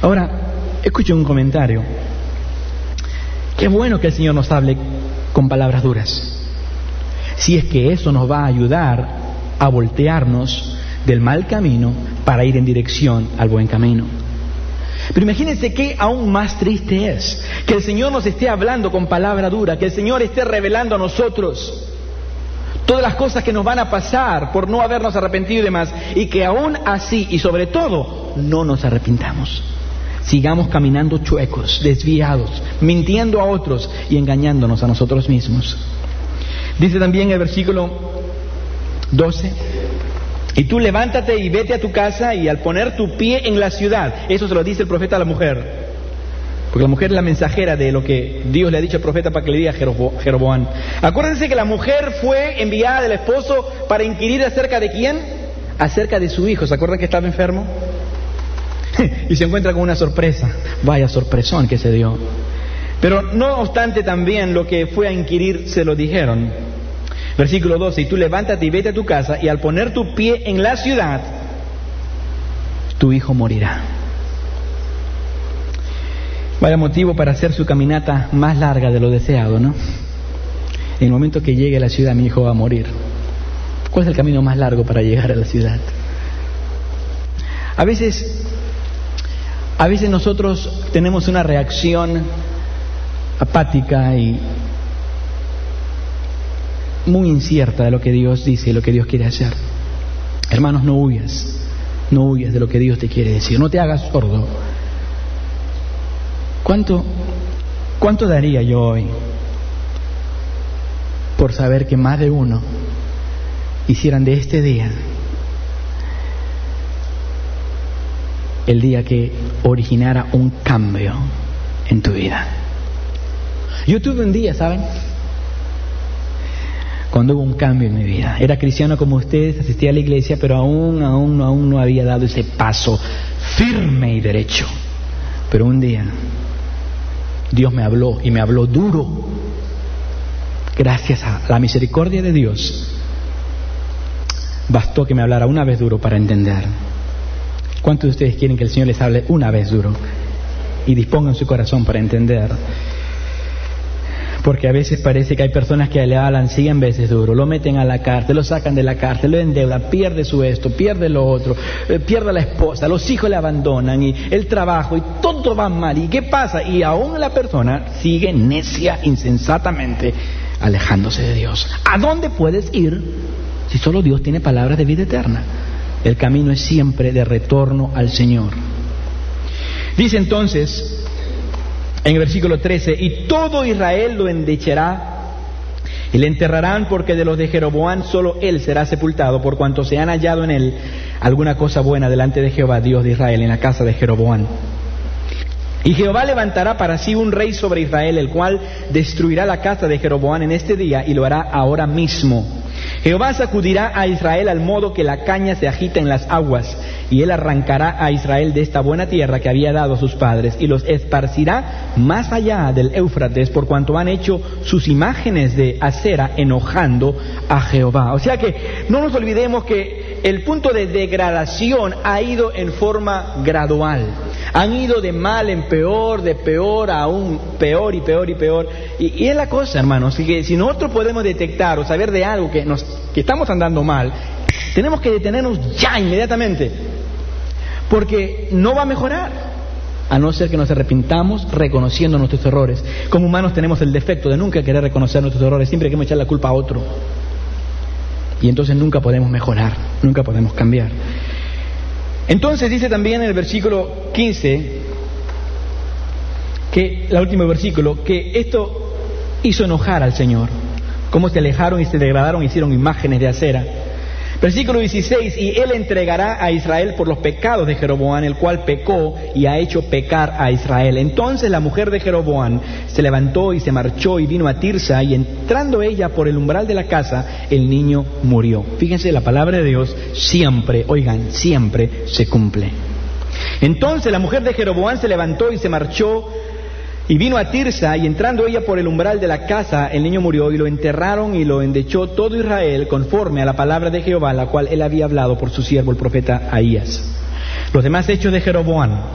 Ahora, escuchen un comentario. Qué bueno que el Señor nos hable con palabras duras, si es que eso nos va a ayudar a voltearnos del mal camino para ir en dirección al buen camino. Pero imagínense qué aún más triste es que el Señor nos esté hablando con palabra dura, que el Señor esté revelando a nosotros todas las cosas que nos van a pasar por no habernos arrepentido y demás, y que aún así, y sobre todo, no nos arrepintamos. Sigamos caminando chuecos, desviados, mintiendo a otros y engañándonos a nosotros mismos. Dice también el versículo 12: y tú levántate y vete a tu casa, y al poner tu pie en la ciudad. Eso se lo dice el profeta a la mujer, porque la mujer es la mensajera de lo que Dios le ha dicho al profeta para que le diga a Jeroboam. Acuérdense que la mujer fue enviada del esposo para inquirir acerca de ¿quién? Acerca de su hijo. ¿Se acuerdan que estaba enfermo? Y se encuentra con una sorpresa. Vaya sorpresón que se dio. Pero no obstante, también lo que fue a inquirir se lo dijeron. Versículo 12: y tú levántate y vete a tu casa, y al poner tu pie en la ciudad, tu hijo morirá. Vaya motivo para hacer su caminata más larga de lo deseado, ¿no? En el momento que llegue a la ciudad, mi hijo va a morir. ¿Cuál es el camino más largo para llegar a la ciudad? A veces nosotros tenemos una reacción apática y muy incierta de lo que Dios dice y lo que Dios quiere hacer. Hermanos, no huyas de lo que Dios te quiere decir, no te hagas sordo. ¿Cuánto daría yo hoy por saber que más de uno hicieran de este día el día que originara un cambio en tu vida? Yo tuve un día, ¿saben?, cuando hubo un cambio en mi vida. Era cristiano como ustedes, asistía a la iglesia, pero aún no había dado ese paso firme y derecho. Pero un día Dios me habló, y me habló duro. Gracias a la misericordia de Dios, bastó que me hablara una vez duro para entender. ¿Cuántos de ustedes quieren que el Señor les hable una vez duro y dispongan su corazón para entender? Porque a veces parece que hay personas que le hablan 100 veces duro, lo meten a la cárcel, lo sacan de la cárcel, lo endeudan, pierde su esto, pierde lo otro, pierde a la esposa, los hijos le abandonan, y el trabajo, y todo va mal. ¿Y qué pasa? Y aún la persona sigue necia, insensatamente, alejándose de Dios. ¿A dónde puedes ir si solo Dios tiene palabras de vida eterna? El camino es siempre de retorno al Señor. Dice entonces en el versículo 13: y todo Israel lo endechará y le enterrarán, porque de los de Jeroboam solo él será sepultado, por cuanto se han hallado en él alguna cosa buena delante de Jehová Dios de Israel, en la casa de Jeroboam. Y Jehová levantará para sí un rey sobre Israel, el cual destruirá la casa de Jeroboam en este día, y lo hará ahora mismo. Jehová sacudirá a Israel al modo que la caña se agita en las aguas, y él arrancará a Israel de esta buena tierra que había dado a sus padres, y los esparcirá más allá del Éufrates, por cuanto han hecho sus imágenes de acera, enojando a Jehová. O sea que no nos olvidemos que el punto de degradación ha ido en forma gradual. Han ido de mal en peor, de peor a aún peor y peor y peor. Y es la cosa, hermanos, que si nosotros podemos detectar o saber de algo que estamos andando mal, tenemos que detenernos ya, inmediatamente, porque no va a mejorar, a no ser que nos arrepintamos reconociendo nuestros errores. Como humanos tenemos el defecto de nunca querer reconocer nuestros errores, siempre queremos echar la culpa a otro. Y entonces nunca podemos mejorar, nunca podemos cambiar. Entonces dice también en el versículo 15, que el último versículo, que esto hizo enojar al Señor. Cómo se alejaron y se degradaron, hicieron imágenes de acera. Versículo 16: y él entregará a Israel por los pecados de Jeroboam, el cual pecó y ha hecho pecar a Israel. Entonces la mujer de Jeroboam se levantó y se marchó y vino a Tirsa, y entrando ella por el umbral de la casa, el niño murió. Fíjense, la palabra de Dios siempre, oigan, siempre se cumple. Entonces la mujer de Jeroboam se levantó y se marchó y vino a Tirsa, y entrando ella por el umbral de la casa, el niño murió, y lo enterraron y lo endechó todo Israel, conforme a la palabra de Jehová, la cual él había hablado por su siervo el profeta Ahías. Los demás hechos de Jeroboam,